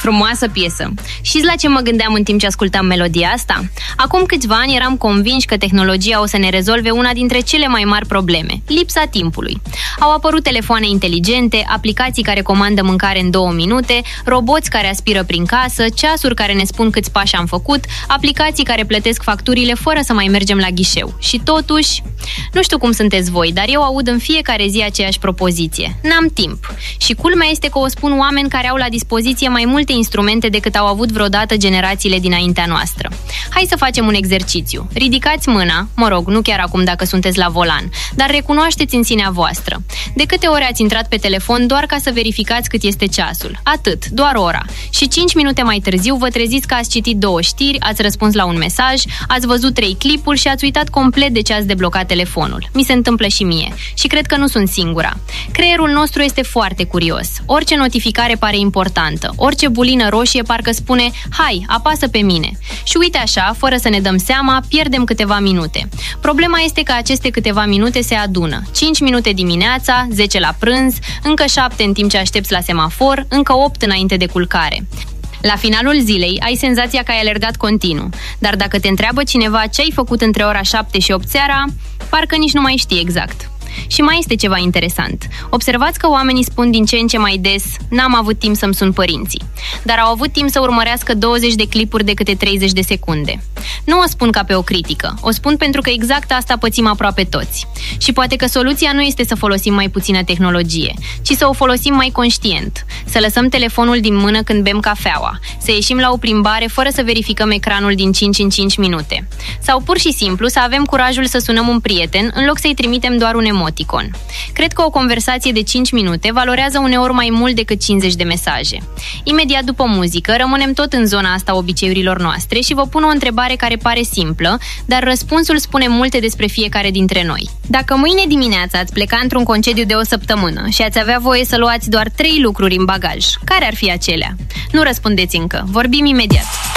frumoasă piesă. Știți la ce mă gândeam în timp ce ascultam melodia asta? Acum câțiva ani eram convinși că tehnologia o să ne rezolve una dintre cele mai mari probleme, lipsa timpului. Au apărut telefoane inteligente, aplicații care comandă mâncare în 2 minute, roboți care aspiră prin casă, ceasuri care ne spun câți pași am făcut, aplicații care plătesc facturile fără să mai mergem la ghișeu. Și totuși, nu știu cum sunteți voi, dar eu aud în fiecare zi aceeași propoziție. N-am timp. Și culmea este că o spun oameni care au la dispoziție mai multe instrumente decât au avut vreodată generațiile dinaintea noastră. Hai să facem un exercițiu. Ridicați mâna, mă rog, nu chiar acum dacă sunteți la volan, dar recunoașteți în sinea voastră. De câte ore ați intrat pe telefon doar ca să verificați cât este ceasul? Atât, doar ora. Și 5 minute mai târziu vă treziți că ați citit 2 știri, ați răspuns la un mesaj, ați văzut 3 clipuri și ați uitat complet de ce ați deblocat telefonul. Mi se întâmplă și mie. Și cred că nu sunt singura. Creierul nostru este foarte curios. Orice notificare pare importantă. Orice bulină roșie parcă spune, hai, apasă pe mine. Și uite așa, fără să ne dăm seama, pierdem câteva minute. Problema este că aceste câteva minute se adună. 5 minute dimineața, 10 la prânz, încă 7 în timp ce aștepți la semafor, încă 8 înainte de culcare. La finalul zilei ai senzația că ai alergat continuu, dar dacă te întreabă cineva ce ai făcut între ora 7 și 8 seara, parcă nici nu mai știi exact. Și mai este ceva interesant. Observați că oamenii spun din ce în ce mai des, n-am avut timp să-mi sun părinții, dar au avut timp să urmărească 20 de clipuri de câte 30 de secunde. Nu o spun ca pe o critică, o spun pentru că exact asta pățim aproape toți. Și poate că soluția nu este să folosim mai puțină tehnologie, ci să o folosim mai conștient. Să lăsăm telefonul din mână când bem cafeaua, să ieșim la o plimbare fără să verificăm ecranul din 5 în 5 minute. Sau pur și simplu să avem curajul să sunăm un prieten în loc să-i trimitem doar un emoticon. Cred că o conversație de 5 minute valorează uneori mai mult decât 50 de mesaje. Imediat după muzică, rămânem tot în zona asta obiceiurilor noastre și vă pun o întrebare care pare simplă, dar răspunsul spune multe despre fiecare dintre noi. Dacă mâine dimineața ați pleca într-un concediu de o săptămână și ați avea voie să luați doar 3 lucruri în bagaj, care ar fi acelea? Nu răspundeți încă, vorbim imediat.